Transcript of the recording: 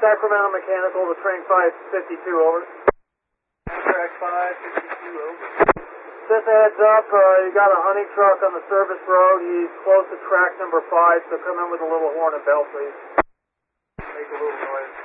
Sacramento Mechanical to train 552, over. Track 552, over. Just a heads up, you got a honey truck on the service road. He's close to track number 5, so come in with a little horn and bell, please. Make a little noise.